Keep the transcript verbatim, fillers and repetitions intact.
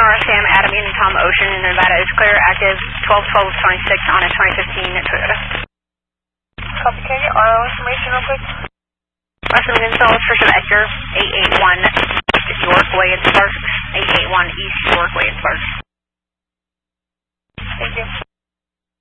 Sonora Sam Adam Union Tom Ocean in Nevada is clear, active twelve twelve twenty-six on a twenty fifteen Toyota. Copy, can you get R O information real quick? Western Winslow, Trisha Edgar, eight eight one York Way at Sparks.